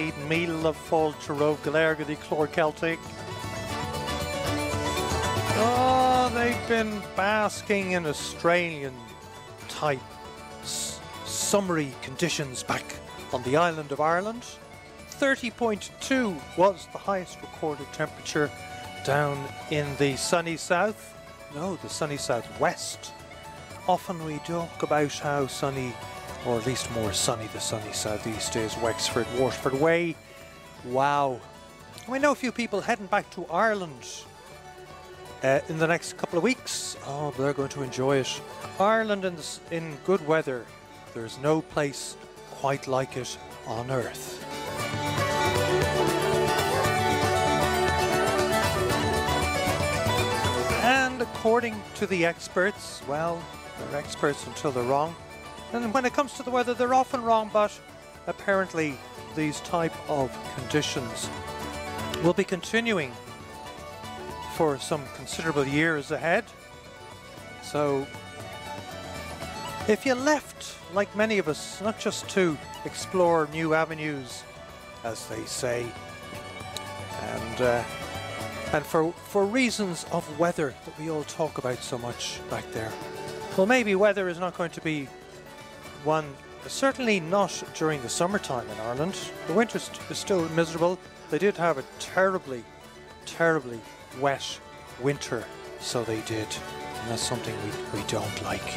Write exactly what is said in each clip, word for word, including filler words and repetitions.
Mead Meal of Fáilte Rogue Galerga the Chlor Celtic. Oh, they've been basking in Australian type s- summery conditions back on the island of Ireland. thirty point two was the highest recorded temperature down in the sunny south. No, the sunny southwest. Often we talk about how sunny, or at least more sunny, the sunny southeast is. Wexford, Waterford way. Wow. We know a few people heading back to Ireland uh, in the next couple of weeks. Oh, they're going to enjoy it. Ireland in, the, in good weather. There's no place quite like it on earth. And according to the experts, well, they're experts until they're wrong. And when it comes to the weather, they're often wrong, but apparently these type of conditions will be continuing for some considerable years ahead. So if you left, like many of us, not just to explore new avenues, as they say, and uh, and for, for reasons of weather that we all talk about so much back there, well, maybe weather is not going to be one, certainly not during the summertime in Ireland. The winter is still miserable. They did have a terribly, terribly wet winter, so they did. And that's something we, we don't like.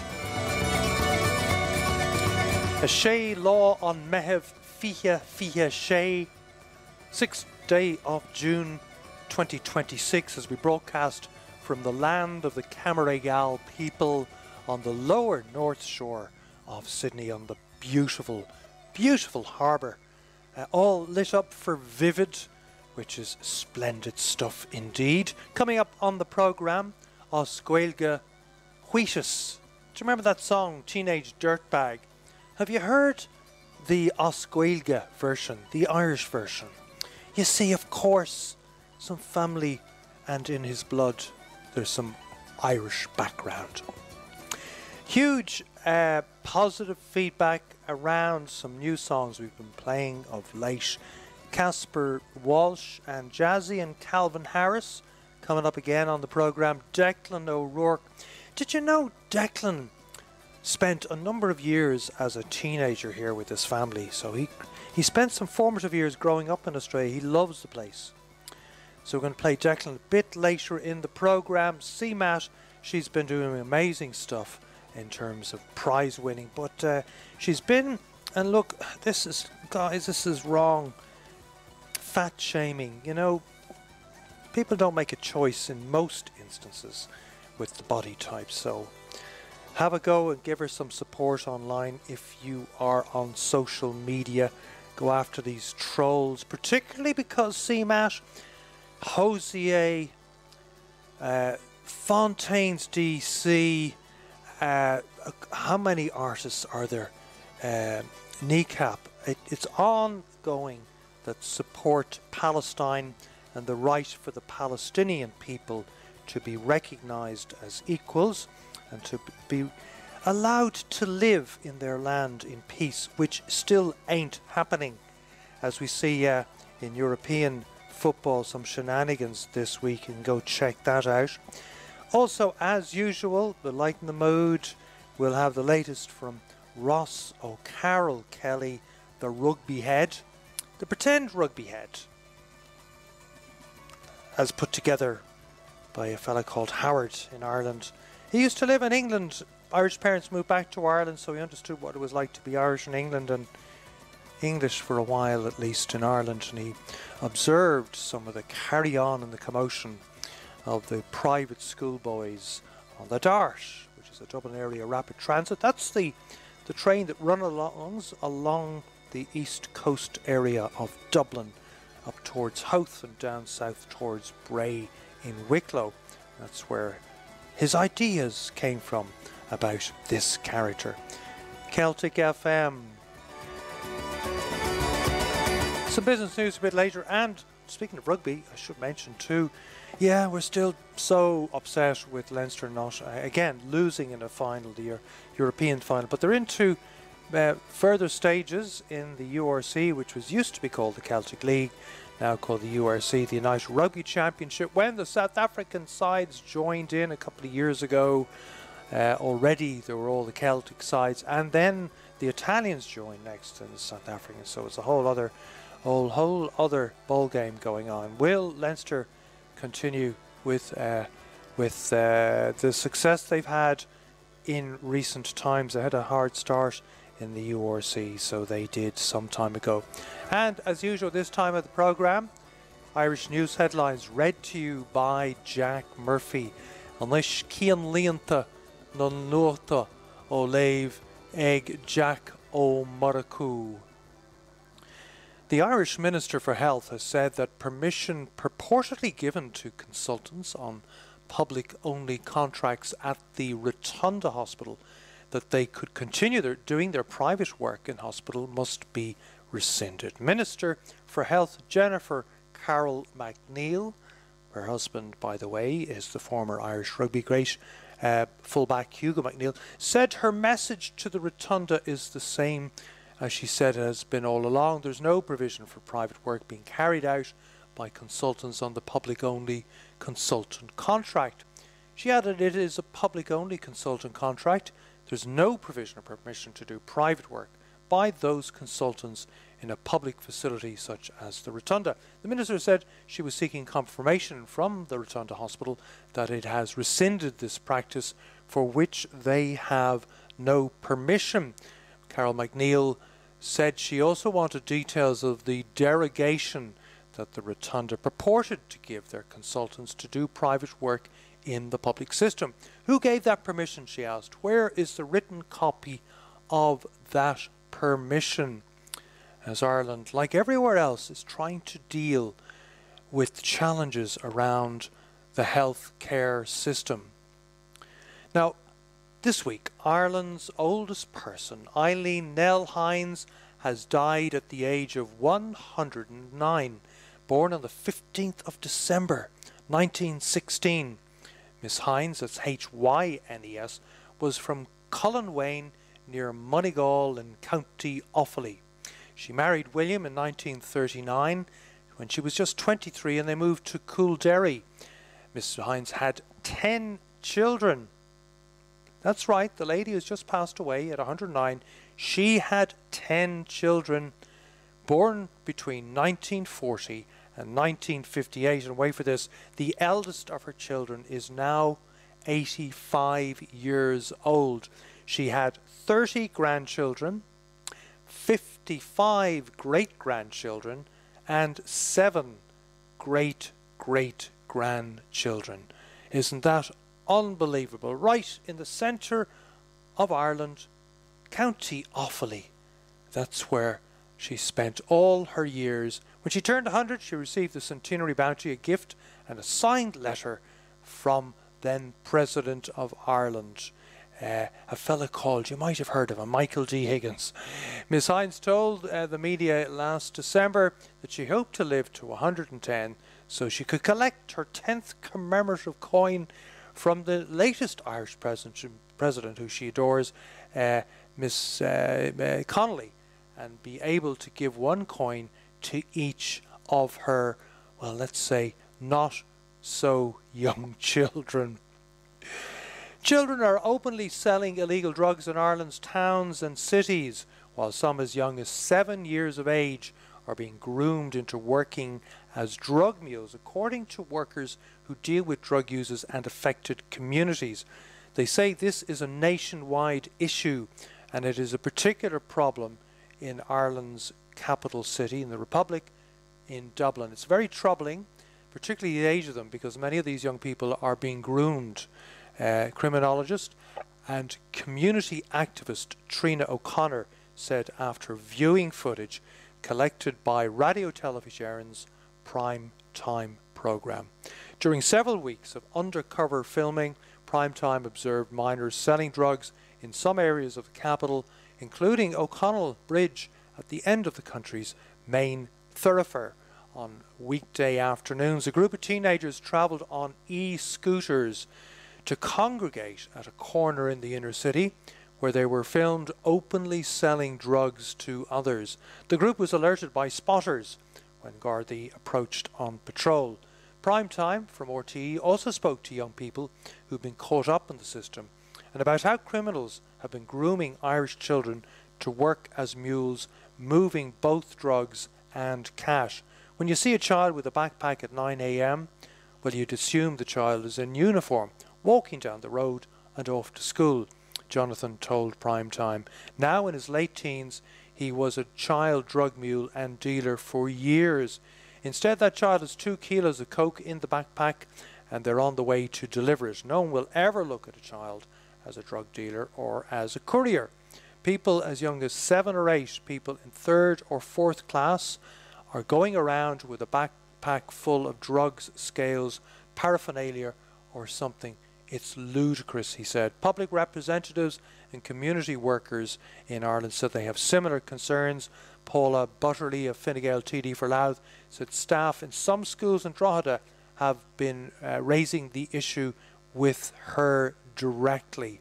A Shay law on Mehev Fiha Fiha Shay, sixth day of June twenty twenty-six, as we broadcast from the land of the Camaragal people on the lower north shore of Sydney, on the beautiful, beautiful harbour, uh, all lit up for Vivid, which is splendid stuff indeed. Coming up on the programme, Oscuelga Wheatus. Do you remember that song, Teenage Dirtbag? Have you heard the Oscuelga version, the Irish version? You see, of course, some family, and in his blood there's some Irish background. Huge uh, positive feedback around some new songs we've been playing of late. Casper Walsh and Jazzy and Calvin Harris coming up again on the programme. Declan O'Rourke. Did you know Declan spent a number of years as a teenager here with his family? So he he spent some formative years growing up in Australia. He loves the place. So we're going to play Declan a bit later in the programme. C Matt, she's been doing amazing stuff in terms of prize winning, but uh, she's been, and look, this is, guys, this is wrong. Fat shaming, you know, people don't make a choice in most instances with the body type, so have a go and give her some support online. If you are on social media, go after these trolls, particularly because C Matt, Hosier, uh, Fontaine's D C, uh, how many artists are there? Uh, Kneecap. It, it's ongoing that support Palestine and the right for the Palestinian people to be recognised as equals and to be allowed to live in their land in peace, which still ain't happening. As we see uh, in European football, some shenanigans this week, and go check that out. Also, as usual, the Light in the Mood will have the latest from Ross O'Carroll Kelly, the rugby head, the pretend rugby head, as put together by a fella called Howard in Ireland. He used to live in England. Irish parents moved back to Ireland, so he understood what it was like to be Irish in England and English for a while, at least in Ireland, and he observed some of the carry-on and the commotion of the private schoolboys on the Dart, which is a Dublin area rapid transit. That's the the train that run along along the east coast area of Dublin, up towards Howth and down south towards Bray in Wicklow. That's where his ideas came from about this character. Celtic F M. Some business news a bit later, and speaking of rugby, I should mention too, yeah, we're still so upset with Leinster not, uh, again, losing in a final, the European final, but they're into uh, further stages in the U R C, which was used to be called the Celtic League, now called the U R C, the United Rugby Championship. When the South African sides joined in a couple of years ago, uh, already there were all the Celtic sides, and then the Italians joined next and the South Africans, so it's a whole other whole, whole other ball game going on. Will Leinster continue with uh, with uh, the success they've had in recent times? They had a hard start in the U R C, so they did some time ago. And as usual, this time of the programme, Irish news headlines read to you by Jack Murphy. Unless Cian Leonta non nuota o leiv eg Jack O Maracu. The Irish Minister for Health has said that permission purportedly given to consultants on public-only contracts at the Rotunda Hospital that they could continue their, doing their private work in hospital must be rescinded. Minister for Health Jennifer Carroll McNeill, her husband, by the way, is the former Irish rugby great uh, fullback Hugo McNeill, said her message to the Rotunda is the same as she said it has been all along. There's no provision for private work being carried out by consultants on the public-only consultant contract. She added it is a public-only consultant contract. There's no provision or permission to do private work by those consultants in a public facility such as the Rotunda. The Minister said she was seeking confirmation from the Rotunda Hospital that it has rescinded this practice for which they have no permission. Carol McNeill said she also wanted details of the derogation that the Rotunda purported to give their consultants to do private work in the public system. Who gave that permission, she asked. Where is the written copy of that permission? As Ireland, like everywhere else, is trying to deal with challenges around the health care system. Now, this week, Ireland's oldest person, Eileen Nell Hines, has died at the age of one hundred and nine, born on the fifteenth of December nineteen sixteen. Miss Hines, that's H Y N E S, was from Collinwain near Moneygall in County Offaly. She married William in nineteen thirty-nine when she was just twenty-three, and they moved to Coolderry. Miss Hines had ten children. That's right, the lady who's just passed away at one hundred and nine. She had ten children born between nineteen forty and nineteen fifty-eight. And wait for this, the eldest of her children is now eighty-five years old. She had thirty grandchildren, fifty-five great-grandchildren, and seven great-great-grandchildren. Isn't that unbelievable? Right in the centre of Ireland, County Offaly. That's where she spent all her years. When she turned one hundred, she received the Centenary Bounty, a gift and a signed letter from then President of Ireland, uh, a fella called, you might have heard of him, Michael D. Higgins. Miss Hines told uh, the media last December that she hoped to live to one hundred and ten so she could collect her tenth commemorative coin from the latest Irish president, president who she adores, uh, Miss uh, uh, Connolly, and be able to give one coin to each of her, well, let's say, not so young children. Children are openly selling illegal drugs in Ireland's towns and cities, while some as young as seven years of age are being groomed into working as drug mules, according to workers who deal with drug users and affected communities. They say this is a nationwide issue, and it is a particular problem in Ireland's capital city, in the Republic, in Dublin. It's very troubling, particularly the age of them, because many of these young people are being groomed. Uh, criminologist and community activist Trina O'Connor said after viewing footage collected by Radio Television's Prime Time programme. During several weeks of undercover filming, Prime Time observed minors selling drugs in some areas of the capital, including O'Connell Bridge at the end of the country's main thoroughfare. On weekday afternoons, a group of teenagers travelled on e-scooters to congregate at a corner in the inner city where they were filmed openly selling drugs to others. The group was alerted by spotters when Gardaí approached on patrol. Primetime from R T E also spoke to young people who've been caught up in the system and about how criminals have been grooming Irish children to work as mules, moving both drugs and cash. When you see a child with a backpack at nine a m, well, you'd assume the child is in uniform, walking down the road and off to school, Jonathan told Primetime. Now in his late teens, he was a child drug mule and dealer for years. Instead, that child has two kilos of coke in the backpack and they're on the way to deliver it. No one will ever look at a child as a drug dealer or as a courier. People as young as seven or eight, people in third or fourth class, are going around with a backpack full of drugs, scales, paraphernalia or something. It's ludicrous, he said. Public representatives and community workers in Ireland said they have similar concerns. Paula Butterly of Fine Gael T D for Louth said staff in some schools in Drogheda have been uh, raising the issue with her directly.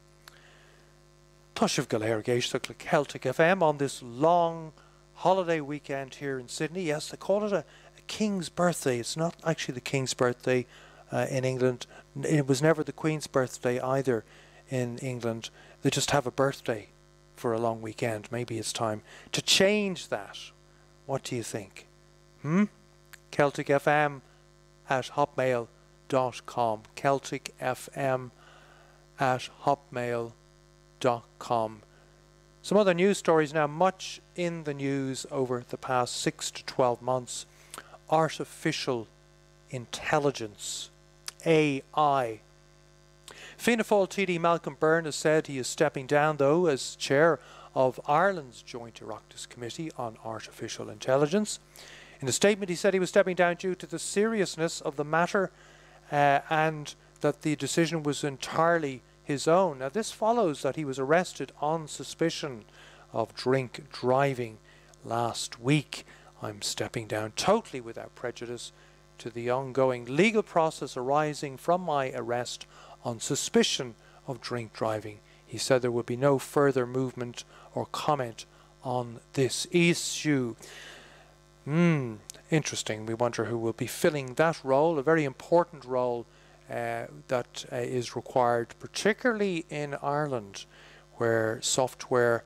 Tushif Galergage took Celtic F M on this long holiday weekend here in Sydney. Yes, they call it a, a King's birthday. It's not actually the King's birthday uh, in England. It was never the Queen's birthday either in England. They just have a birthday for a long weekend. Maybe it's time to change that. What do you think? Hmm? Celtic F M at hotmail dot com. Celtic F M at hotmail dot com. Some other news stories now. Much in the news over the past six to twelve months. Artificial intelligence. A I. Fianna Fáil T D Malcolm Byrne has said he is stepping down, though, as chair of Ireland's Joint Oireachtas Committee on Artificial Intelligence. In a statement, he said he was stepping down due to the seriousness of the matter uh, and that the decision was entirely his own. Now, this follows that he was arrested on suspicion of drink driving last week. I'm stepping down totally without prejudice to the ongoing legal process arising from my arrest on suspicion of drink driving. He said there would be no further movement or comment on this issue. Hmm, interesting. We wonder who will be filling that role, a very important role uh, that uh, is required, particularly in Ireland, where software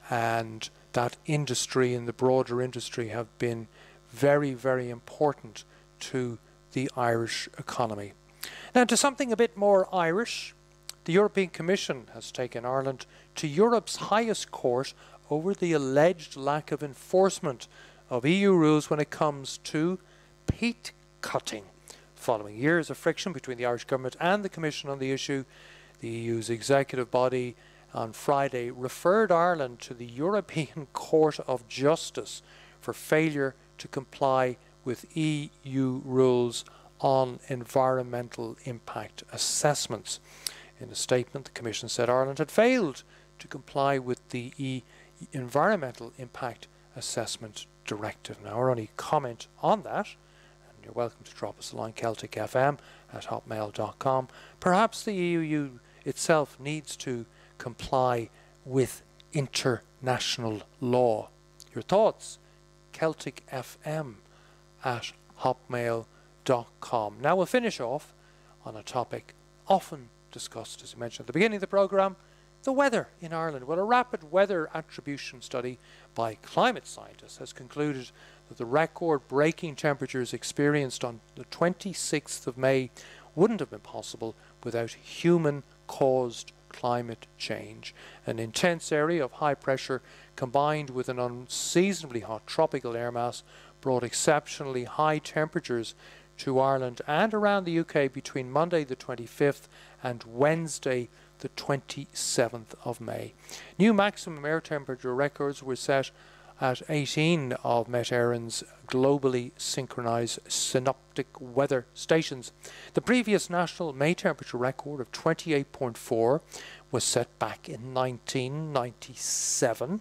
and that industry and the broader industry have been very, very important to the Irish economy. Now to something a bit more Irish. The European Commission has taken Ireland to Europe's highest court over the alleged lack of enforcement of E U rules when it comes to peat cutting. Following years of friction between the Irish government and the Commission on the issue, the E U's executive body on Friday referred Ireland to the European Court of Justice for failure to comply with E U rules on environmental impact assessments. In a statement, the Commission said Ireland had failed to comply with the E Environmental Impact Assessment Directive. Now, our only comment on that, and you're welcome to drop us a line, Celtic F M at hotmail dot com, perhaps the E U itself needs to comply with international law. Your thoughts? Celtic F M at hotmail dot com. Now we'll finish off on a topic often discussed, as I mentioned at the beginning of the programme, the weather in Ireland. Well, a rapid weather attribution study by climate scientists has concluded that the record-breaking temperatures experienced on the twenty-sixth of May wouldn't have been possible without human-caused climate change. An intense area of high pressure combined with an unseasonably hot tropical air mass brought exceptionally high temperatures to Ireland and around the U K between Monday the twenty-fifth and Wednesday the twenty-seventh of May. New maximum air temperature records were set at eighteen of Met Éireann's globally synchronized synoptic weather stations. The previous national May temperature record of twenty-eight point four was set back in nineteen ninety-seven,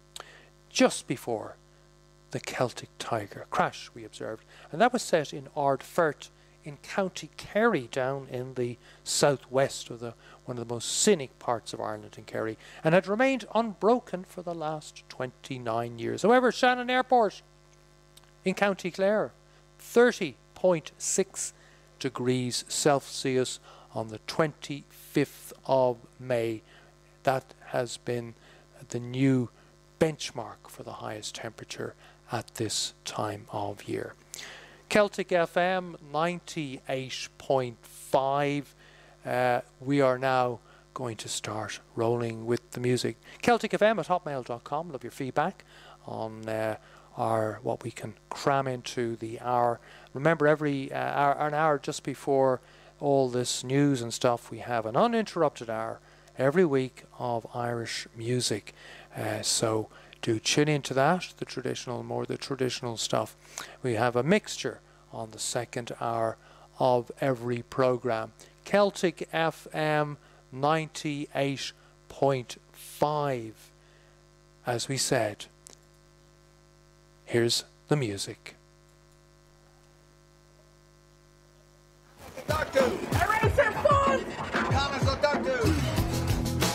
just before the Celtic Tiger crash, we observed, and that was set in Ardfert in County Kerry, down in the southwest of the one of the most scenic parts of Ireland in Kerry, and had remained unbroken for the last twenty-nine years. However, Shannon Airport in County Clare, thirty point six degrees Celsius on the twenty-fifth of May. That has been the new benchmark for the highest temperature at this time of year. Celtic F M ninety-eight point five. Uh, we are now going to start rolling with the music. Celtic F M at hotmail dot com. Love your feedback on uh, our what we can cram into the hour. Remember, every uh, hour, an hour just before all this news and stuff, we have an uninterrupted hour every week of Irish music. Uh, so do tune into that, the traditional, more the traditional stuff. We have a mixture on the second hour of every program. Celtic F M ninety-eight point five. As we said, here's the music. Doctor.